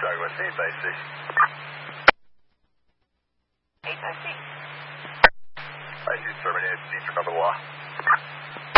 Douglas, 8IC. 8IC. IC terminated, Cedric on the wall.